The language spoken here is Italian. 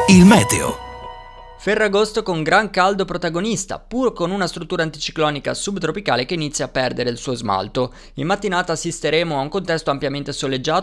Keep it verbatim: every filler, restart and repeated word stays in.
Il meteo. Ferragosto con gran caldo protagonista, pur con una struttura anticiclonica subtropicale che inizia a perdere il suo smalto. In mattinata assisteremo a un contesto ampiamente soleggiato